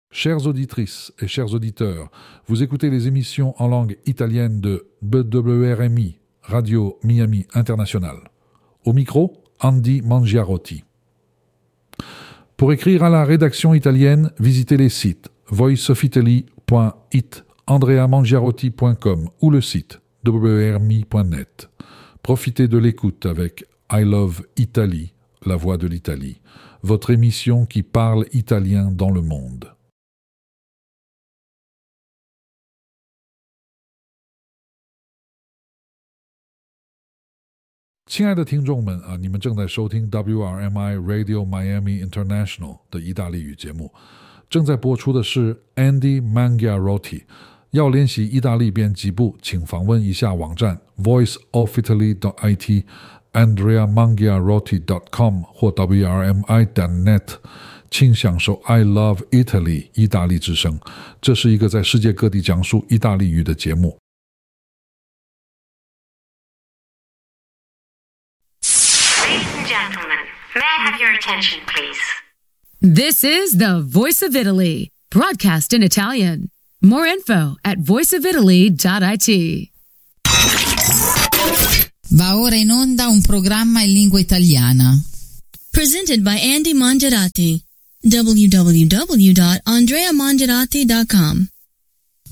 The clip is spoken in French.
Chères auditrices et chers auditeurs, vous écoutez les émissions en langue italienne de BWRMI, Radio Miami International. Au micro, Andy Mangiarotti. Pour écrire à la rédaction italienne, visitez les sites voiceofitaly.it, andreamangiarotti.com ou le site wrmi.net. Profitez de l'écoute avec I Love Italy, la voix de l'Italie, votre émission qui parle italien dans le monde. « 亲爱的听众们你们正在收听 WRMI Radio Miami International 的意大利语节目，正在播出的是 Andy Mangiarotti。要练习意大利编辑部，请访问一下网站 voiceofitaly.it、andreamangiarotti.com 或 wrmi.net， 请享受 I Love Italy 意大利之声。这是一个在世界各地讲述意大利语的节目。 May I have your attention, please? This is the Voice of Italy, broadcast in Italian. More info at voiceofitaly.it. Va ora in onda un programma in lingua italiana. Presented by Andy Mangiarotti. www.andreamangiarotti.com